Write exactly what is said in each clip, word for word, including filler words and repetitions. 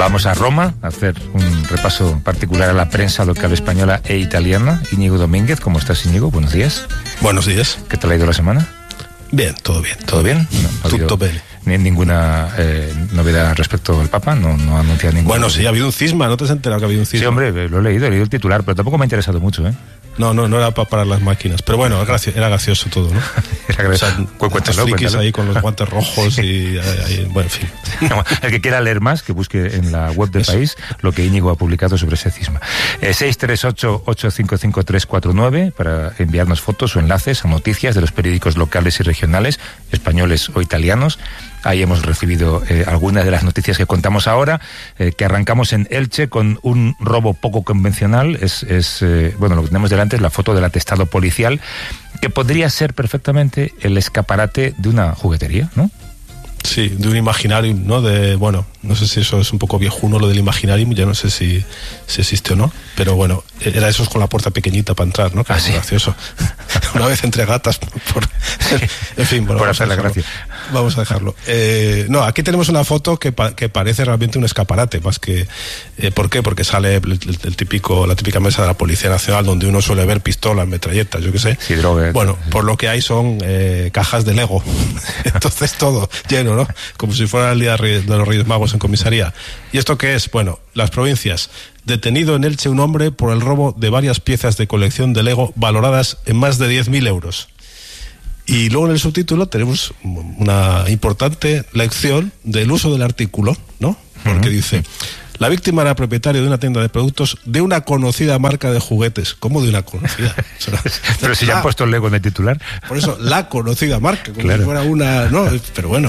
Vamos a Roma a hacer un repaso particular a la prensa local española e italiana. Íñigo Domínguez, ¿cómo estás, Íñigo? Buenos días. Buenos días. ¿Qué tal ha ido la semana? Bien, todo bien. ¿Todo bien? No, Tutto bene. Ni ninguna eh, novedad respecto al Papa, no, no ha anunciado ninguna. Bueno, sí, ha habido un cisma, ¿no te has enterado que ha habido un cisma? Sí, hombre, lo he leído, he leído el titular, pero tampoco me ha interesado mucho, ¿eh? No, no, no era para parar las máquinas. Pero bueno, era gracioso todo, ¿no? Era gracioso. O sea, cuéntalo, frikis cuéntalo. Ahí con los guantes rojos y... Ahí, bueno, en fin. El que quiera leer más, que busque en la web del Eso. País lo que Íñigo ha publicado sobre ese cisma. Eh, seis tres ocho, ocho cinco cinco, tres cuatro nueve para enviarnos fotos o enlaces a noticias de los periódicos locales y regionales, españoles o italianos. Ahí hemos recibido eh, algunas de las noticias que contamos ahora, eh, que arrancamos en Elche con un robo poco convencional. Es, es eh, bueno, lo que tenemos delante es la foto del atestado policial, que podría ser perfectamente el escaparate de una juguetería, ¿no? Sí, de un Imaginarium, ¿no? De, bueno, no sé si eso es un poco viejuno, lo del Imaginarium, ya no sé si, si existe o no, pero bueno, era esos con la puerta pequeñita para entrar, ¿no? Que ah, es sí. gracioso. Una vez entre gatas, por, en fin, bueno, por hacer la gracia. Vamos a dejarlo. Eh, no, aquí tenemos una foto que, pa, que parece realmente un escaparate, más que... Eh, ¿Por qué? Porque sale el, el, el típico, la típica mesa de la Policía Nacional, donde uno suele ver pistolas, metralletas, yo qué sé. Sí, droga. Bueno, por lo que hay son eh, cajas de Lego. Entonces todo lleno, ¿no? Como si fuera el día de los Reyes Magos en comisaría. ¿Y esto qué es? Bueno, las provincias. Detenido en Elche un hombre por el robo de varias piezas de colección de Lego valoradas en más de diez mil euros. Y luego en el subtítulo tenemos una importante lección del uso del artículo, ¿no? Porque uh-huh. dice... La víctima era propietario de una tienda de productos de una conocida marca de juguetes. ¿Cómo de una conocida? O sea, pero si ya han puesto el Lego en el titular. Por eso, la conocida marca, como claro. si fuera una... ¿no? Pero bueno.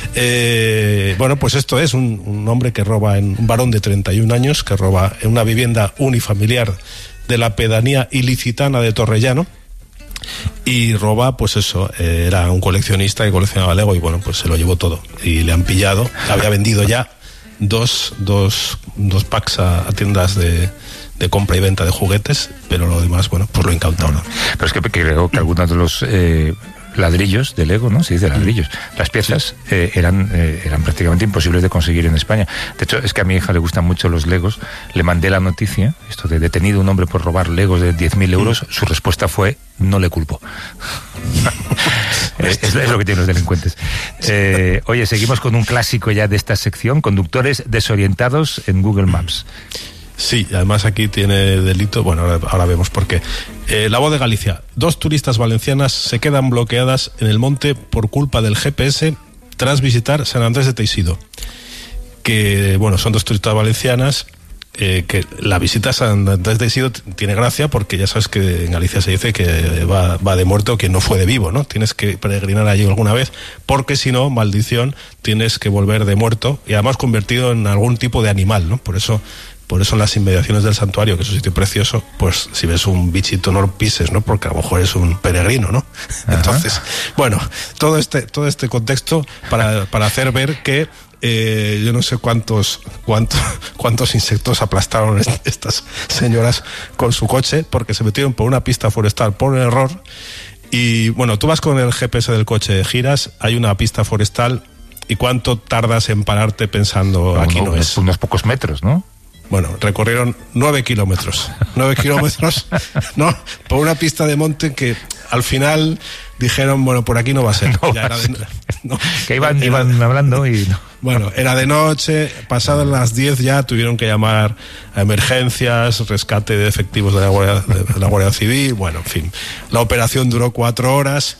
Eh, bueno, pues esto es un, un hombre que roba, en, un varón de treinta y un años, que roba en una vivienda unifamiliar de la pedanía ilicitana de Torrellano. Y roba, pues eso, eh, era un coleccionista que coleccionaba Lego y bueno, pues se lo llevó todo. Y le han pillado, había vendido ya dos, dos, dos packs a, a tiendas de, de compra y venta de juguetes, pero lo demás, bueno, pues lo incautaron. No, no. Pero es que creo que algunos de los eh, ladrillos de Lego, ¿no? Se dice ladrillos. Las piezas sí. eh, eran, eh, eran prácticamente imposibles de conseguir en España. De hecho, es que a mi hija le gustan mucho los Legos. Le mandé la noticia, esto de detenido un hombre por robar Legos de diez mil euros. Mm. Su respuesta fue, no le culpo. es, es lo que tienen los delincuentes. Eh, oye, seguimos con un clásico ya de esta sección, conductores desorientados en Google Maps. Sí, además aquí tiene delito, bueno, ahora, ahora vemos por qué. Eh, La Voz de Galicia. Dos turistas valencianas se quedan bloqueadas en el monte por culpa del G P S tras visitar San Andrés de Teixido. Que, bueno, son dos turistas valencianas, eh, que la visita a San Andrés de Teixido tiene gracia porque ya sabes que en Galicia se dice que va, va de muerto quien no fue de vivo, ¿no? Tienes que peregrinar allí alguna vez, porque si no, maldición, tienes que volver de muerto y además convertido en algún tipo de animal, ¿no? Por eso... Por eso en las inmediaciones del santuario, que es un sitio precioso, pues si ves un bichito no lo pises, ¿no? Porque a lo mejor es un peregrino, ¿no? Ajá. Entonces, bueno, todo este, todo este contexto para, para hacer ver que eh, yo no sé cuántos, cuántos, cuántos insectos aplastaron est- estas señoras con su coche, porque se metieron por una pista forestal por error. Y bueno, tú vas con el G P S del coche, giras, hay una pista forestal, ¿y cuánto tardas en pararte pensando, bueno, aquí no unos, es? Unos pocos metros, ¿no? Bueno, recorrieron nueve kilómetros. Nueve kilómetros, ¿no? Por una pista de monte que al final dijeron, bueno, por aquí no va a ser. No ya va era a de, ser. no, que iban, era, iban hablando y... No. Bueno, era de noche, pasadas las diez ya tuvieron que llamar a emergencias, rescate de efectivos de la Guardia, de la Guardia Civil, bueno, en fin. La operación duró cuatro horas.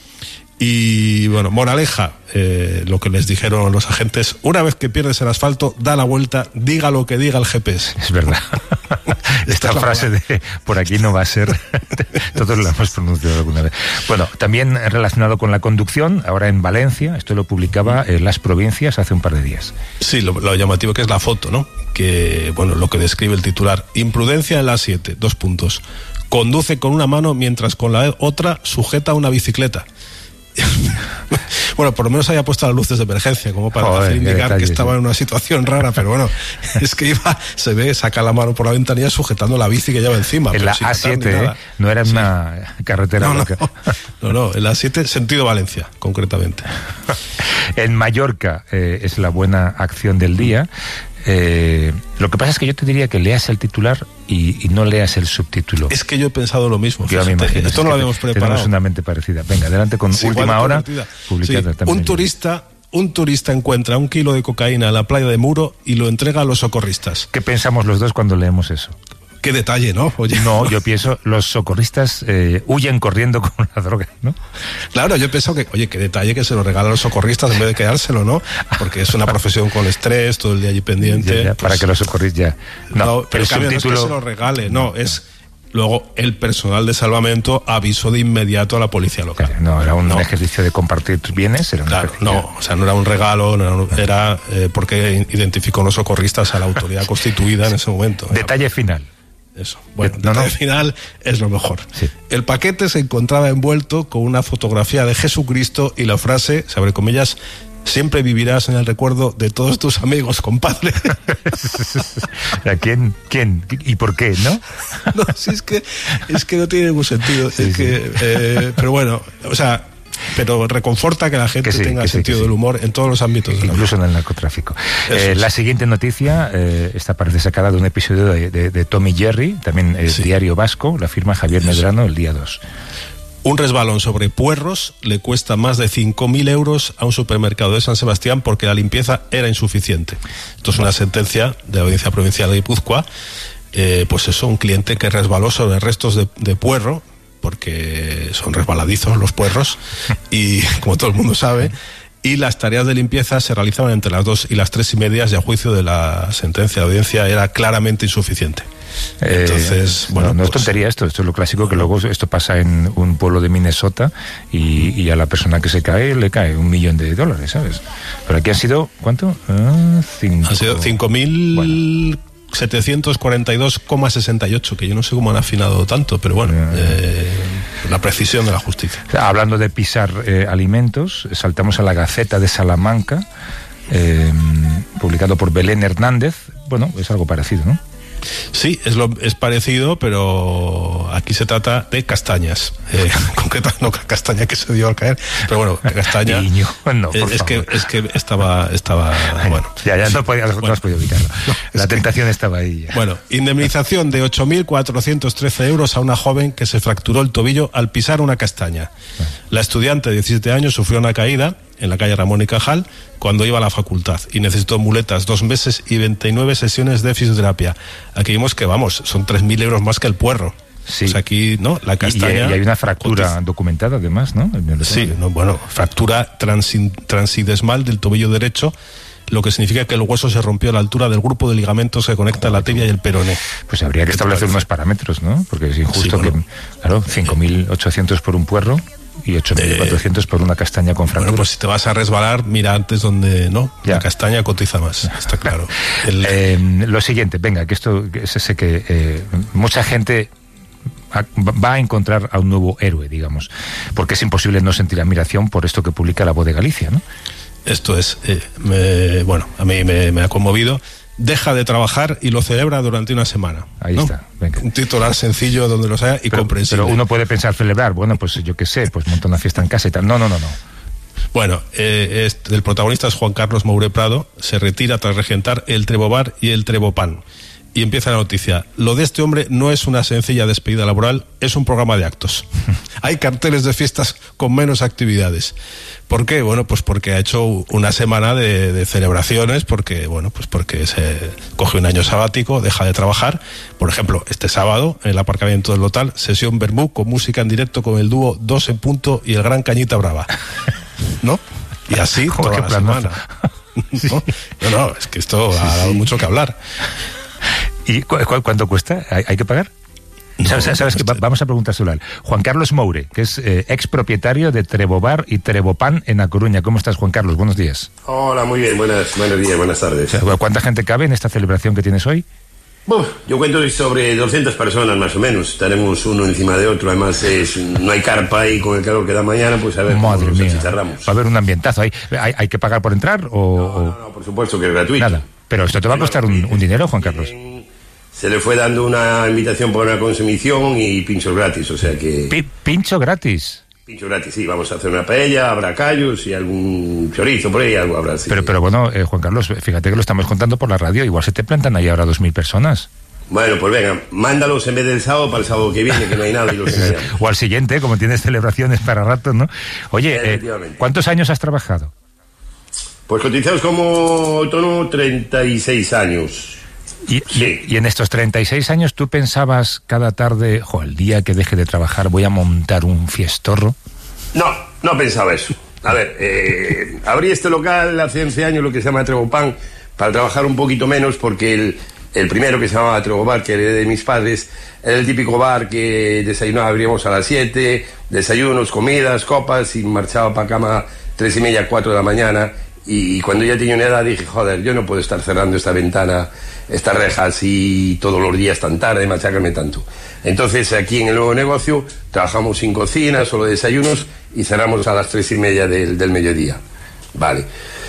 Y bueno, moraleja, eh, lo que les dijeron los agentes: una vez que pierdes el asfalto, da la vuelta, diga lo que diga el G P S. Es verdad. Esta frase de por aquí no va a ser, todos la hemos pronunciado alguna vez. Bueno, también relacionado con la conducción, ahora en Valencia, esto lo publicaba en Las Provincias hace un par de días. Sí, lo, lo llamativo que es la foto, ¿no? Que, bueno, lo que describe el titular: imprudencia en la siete, dos puntos. Conduce con una mano mientras con la otra sujeta una bicicleta. Bueno, por lo menos había puesto las luces de emergencia, como para Joder, hacer indicar detalle, que estaba sí. en una situación rara, pero bueno, es que iba, se ve, saca la mano por la ventanilla sujetando la bici que lleva encima. En la A siete, ¿eh? No era en sí. una carretera. No, no, no, no, en la A siete, sentido Valencia, concretamente. En Mallorca eh, es la buena acción del día. Eh, lo que pasa es que yo te diría que leas el titular y, y no leas el subtítulo. Es que yo he pensado lo mismo. Yo me imagino. Esto no lo habíamos preparado. Tenemos una mente parecida. Venga, adelante con sí, Última Hora. Publicada sí. también. Un turista... Un turista encuentra un kilo de cocaína en la playa de Muro y lo entrega a los socorristas. ¿Qué pensamos los dos cuando leemos eso? Qué detalle, ¿no? Oye. No, yo pienso, los socorristas eh, huyen corriendo con la droga, ¿no? Claro, yo pienso que, oye, qué detalle que se lo regala a los socorristas en vez de quedárselo, ¿no? Porque es una profesión con estrés, todo el día allí pendiente. Ya, ya, pues, para que los socorristas ya... No, No, pero el subtítulo... no es que se lo regale, no, es... Luego, el personal de salvamento avisó de inmediato a la policía local. No, era un no. ejercicio de compartir tus bienes. Era un claro, ejercicio... no, o sea, no era un regalo, no era, era eh, porque identificó los socorristas a la autoridad constituida en ese momento. Detalle era, final. Eso. Bueno, no, detalle no. final es lo mejor. Sí. El paquete se encontraba envuelto con una fotografía de Jesucristo y la frase, se abre comillas, siempre vivirás en el recuerdo de todos tus amigos, compadre. ¿A quién? ¿Quién? ¿Y por qué? ¿No? No, si es que es que no tiene ningún sentido. Sí, es sí. que, eh, pero bueno, o sea, pero reconforta que la gente que sí, tenga que sí, sentido que sí. del humor en todos los ámbitos de la vida. Incluso en el narcotráfico. Eh, es. La siguiente noticia, eh, esta parece sacada de un episodio de, de, de Tom y Jerry, también el Sí. Diario Vasco, la firma Javier Eso. Medrano el día dos. Un resbalón sobre puerros le cuesta más de cinco mil euros a un supermercado de San Sebastián porque la limpieza era insuficiente. Esto es una sentencia de la Audiencia Provincial de Guipúzcoa. Eh, pues eso, un cliente que resbaló sobre restos de, de puerro, porque son resbaladizos los puerros, y como todo el mundo sabe, y las tareas de limpieza se realizaban entre las dos y las tres y media, y a juicio de la sentencia de audiencia era claramente insuficiente. Entonces, eh, bueno, no, no es pues, tontería esto, esto es lo clásico, que luego esto pasa en un pueblo de Minnesota y, y a la persona que se cae le cae un millón de dólares, ¿sabes? Pero aquí han sido, ¿cuánto? Ah, cinco. Han sido cinco mil setecientos cuarenta y dos coma sesenta y ocho, que yo no sé cómo han afinado tanto, pero bueno, eh, la precisión de la justicia. Hablando de pisar eh, alimentos, saltamos a la Gaceta de Salamanca, eh, publicado por Belén Hernández. Bueno, es algo parecido, ¿no? Sí, es, lo, es parecido, pero aquí se trata de castañas. Eh, concreta, no castaña que se dio al caer, pero bueno, castaña. Niño, no, por es, que, es que estaba, estaba bueno. Ya, ya no, podías, bueno, no has podido evitarlo. No, la tentación que, estaba ahí. Ya. Bueno, indemnización de ocho mil cuatrocientos trece euros a una joven que se fracturó el tobillo al pisar una castaña. La estudiante de diecisiete años sufrió una caída en la calle Ramón y Cajal cuando iba a la facultad y necesitó muletas dos meses y veintinueve sesiones de fisioterapia. Aquí vimos que, vamos, son tres mil euros más que el puerro. Sí. O sea, aquí, ¿no? La castaña... Y, y hay una fractura cotiz... documentada, además, ¿no? Sí, no, bueno, fractura transi, transidesmal del tobillo derecho, lo que significa que el hueso se rompió a la altura del grupo de ligamentos que conecta la tibia y el peroné. Pues habría que establecer unos parámetros, ¿no? Porque es injusto sí, bueno, que, claro, cinco mil ochocientos por un puerro y ocho mil cuatrocientos eh, por una castaña con fractura. Bueno, pues si te vas a resbalar, mira antes donde, ¿no? Ya. La castaña cotiza más, está claro. El... Eh, lo siguiente, venga, que esto, que sé que eh, mucha gente va a encontrar a un nuevo héroe, digamos, porque es imposible no sentir admiración por esto que publica La Voz de Galicia, ¿no? Esto es, eh, me, bueno, a mí me, me ha conmovido. Deja de trabajar y lo celebra durante una semana. Ahí ¿no? está. Venga. Un titular sencillo donde los haya y pero, comprensible. Pero uno puede pensar celebrar, bueno, pues yo qué sé, pues monta una fiesta en casa y tal. No, no, no, no. Bueno, eh, este, el protagonista es Juan Carlos Moure Prado, se retira tras regentar el Trebobar y el Trebopan. Y empieza la noticia. Lo de este hombre no es una sencilla despedida laboral, es un programa de actos. Hay carteles de fiestas con menos actividades. ¿Por qué? Bueno, pues porque ha hecho una semana de, de celebraciones, porque, bueno, pues porque se coge un año sabático, deja de trabajar. Por ejemplo, este sábado, en el aparcamiento del Lotal, sesión Bermú con música en directo con el dúo Dos en Punto y el Gran Cañita Brava. ¿No? Y así toda la semana. ¿No? no, no, es que esto ha dado mucho que hablar. ¿Y cu cu cuánto cuesta? ¿Hay, hay que pagar? No, ¿Sabes, sabes que va, vamos a preguntárselo a él. Juan Carlos Moure, que es eh, ex propietario de Trebobar y Trebopan en A Coruña. ¿Cómo estás, Juan Carlos? Buenos días. Hola, muy bien. Buenas, buenos días, buenas tardes. O sea, ¿cuánta gente cabe en esta celebración que tienes hoy? Bueno, yo cuento sobre doscientas personas más o menos. Estaremos uno encima de otro. Además, es, no hay carpa y con el calor que da mañana, pues a ver Madre cómo nos mía. achicharramos. Va a haber un ambientazo ahí. ¿Hay, hay que pagar por entrar o...? No, no, no, por supuesto que es gratuito. Nada. Pero esto te va a costar un, un dinero, Juan Carlos. Se le fue dando una invitación por una consumición y pinchos gratis, o sea que... P pincho gratis. Pincho gratis, sí, vamos a hacer una paella, habrá callos y algún chorizo por ahí, algo habrá. Sí, pero, sí. pero bueno, eh, Juan Carlos, fíjate que lo estamos contando por la radio, igual se te plantan ahí ahora dos mil personas. Bueno, pues venga, mándalos en vez del sábado para el sábado que viene, que no hay nada y los engañamos. O al siguiente, como tienes celebraciones para rato, ¿no? Oye, eh, ¿cuántos años has trabajado? Pues cotizados como autónomo treinta y seis años. Y, sí. y, y en estos treinta y seis años, ¿tú pensabas cada tarde, jo, el día que deje de trabajar voy a montar un fiestorro? No, no pensaba eso. A ver, eh, abrí este local hace once años, lo que se llama Tregopan, para trabajar un poquito menos, porque el, el primero, que se llamaba Tregobar, que era de mis padres, era el típico bar que desayunaba, abríamos a las siete, desayunos, comidas, copas, y marchaba para cama tres y media, cuatro de la mañana. Y cuando ya tenía una edad dije, joder, yo no puedo estar cerrando esta ventana, estas rejas y todos los días tan tarde, machacarme tanto. Entonces aquí en el nuevo negocio trabajamos sin cocina, solo desayunos, y cerramos a las tres y media del, del mediodía. Vale.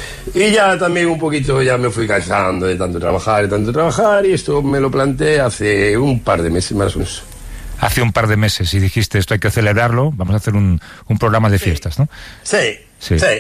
Y ya también un poquito ya me fui cansando de tanto trabajar, de tanto trabajar, y esto me lo planteé hace un par de meses más o menos. Hace un par de meses y dijiste, esto hay que celebrarlo, vamos a hacer un, un programa de fiestas, ¿no? Sí, sí. sí.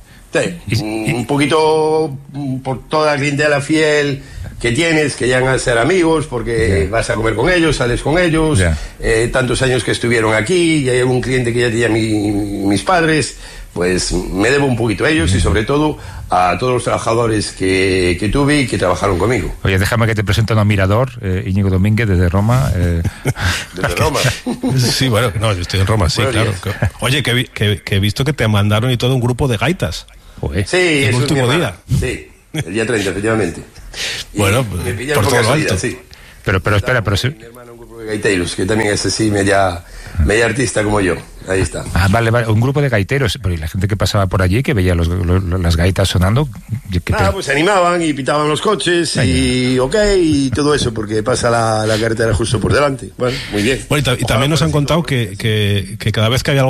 Sí, y, y, un poquito por toda la clientela fiel que tienes, que llegan a ser amigos, porque yeah. vas a comer con ellos, sales con ellos, yeah. eh, tantos años que estuvieron aquí, y hay algún cliente que ya tenía mi, mis padres, pues me debo un poquito a ellos, yeah. y sobre todo a todos los trabajadores que, que tuve y que trabajaron conmigo. Oye, déjame que te presente a un admirador, eh, Íñigo Domínguez, desde Roma. Eh. ¿Desde Roma? Sí, bueno, no, yo estoy en Roma, sí, bueno, claro. Oye, que, que, que he visto que te mandaron y todo un grupo de gaitas. Joder, sí, el último día. Sí, el día treinta, efectivamente. Bueno, por todo lo alto. Sí. Pero, pero espera, pero sí. Mi hermano, un grupo de gaiteros, que también es así, media, media artista como yo. Ahí está. Ah, vale, vale, un grupo de gaiteros. Pero ¿y la gente que pasaba por allí, que veía los, los, las gaitas sonando? ¿Qué ah, te... pues se animaban y pitaban los coches, y ok, y todo eso, porque pasa la, la carretera justo por delante. Bueno, muy bien. Bueno, y, ta y también nos han contado que, que, que cada vez que había